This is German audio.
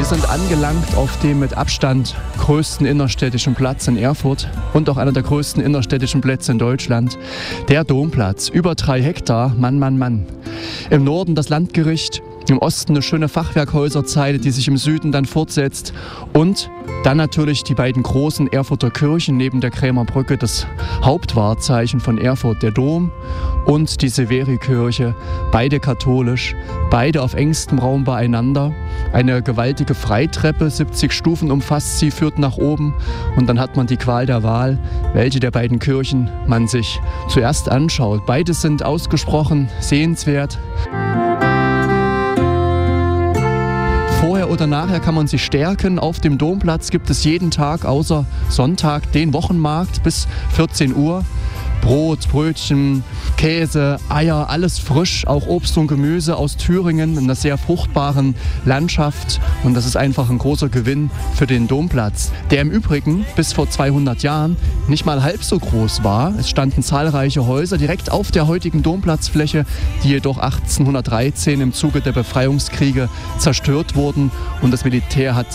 sind angelangt auf dem mit Abstand größten innerstädtischen Platz in Erfurt und auch einer der größten innerstädtischen Plätze in Deutschland, der Domplatz. Über 3 Hektar, Mann, Mann, Mann. Im Norden das Landgericht, im Osten eine schöne Fachwerkhäuserzeile, die sich im Süden dann fortsetzt. Und dann natürlich die beiden großen Erfurter Kirchen neben der Krämerbrücke, das Hauptwahrzeichen von Erfurt, der Dom und die Severikirche, beide katholisch, beide auf engstem Raum beieinander. Eine gewaltige Freitreppe, 70 Stufen umfasst sie, führt nach oben und dann hat man die Qual der Wahl, welche der beiden Kirchen man sich zuerst anschaut. Beide sind ausgesprochen sehenswert. Vorher oder nachher kann man sich stärken. Auf dem Domplatz gibt es jeden Tag außer Sonntag den Wochenmarkt bis 14 Uhr. Brot, Brötchen, Käse, Eier, alles frisch, auch Obst und Gemüse aus Thüringen in einer sehr fruchtbaren Landschaft. Und das ist einfach ein großer Gewinn für den Domplatz, der im Übrigen bis vor 200 Jahren nicht mal halb so groß war. Es standen zahlreiche Häuser direkt auf der heutigen Domplatzfläche, die jedoch 1813 im Zuge der Befreiungskriege zerstört wurden. Und das Militär hat